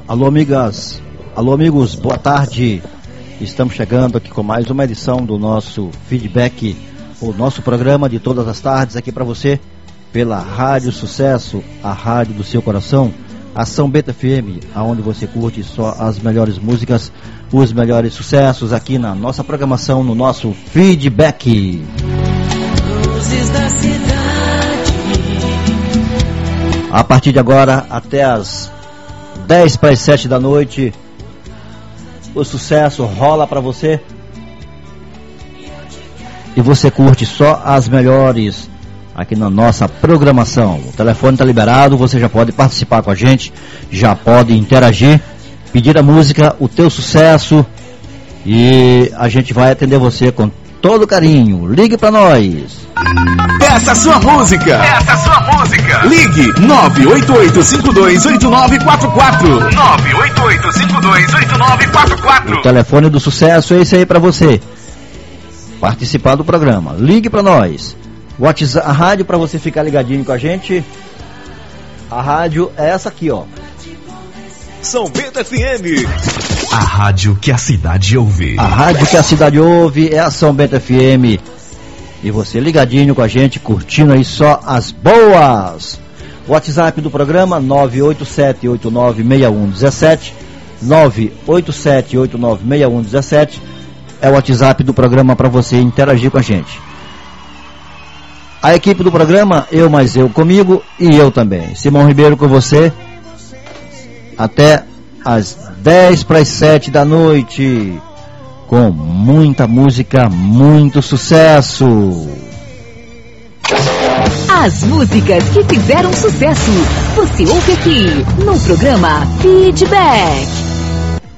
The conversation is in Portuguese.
Alô, amigas, alô, amigos, boa tarde. Estamos chegando aqui com mais uma edição do nosso feedback, o nosso programa de todas as tardes aqui para você, pela Rádio Sucesso, a rádio do seu coração, a São Bento FM, aonde você curte só as melhores músicas, os melhores sucessos aqui na nossa programação, no nosso feedback. Luzes da cidade. A partir de agora, até as 10 para as 7 da noite, o sucesso rola para você e você curte só as melhores aqui na nossa programação. O telefone está liberado, você já pode participar com a gente, já pode interagir, pedir a música, o teu sucesso, e a gente vai atender você com todo carinho. Ligue para nós. Peça sua música. Peça sua música. Ligue 988528944. 988528944. O telefone do sucesso é esse aí para você participar do programa. Ligue para nós. WhatsApp, a rádio para você ficar ligadinho com a gente. A rádio é essa aqui, ó. São Bento FM. A rádio que a cidade ouve. A rádio que a cidade ouve é a São Bento FM. E você ligadinho com a gente, curtindo aí só as boas. WhatsApp do programa 987896117. 987896117 é o WhatsApp do programa para você interagir com a gente. A equipe do programa, eu mais eu comigo e eu também. Simão Ribeiro com você até as 10 para as 7 da noite, com muita música, muito sucesso. As músicas que fizeram sucesso, você ouve aqui no programa Feedback.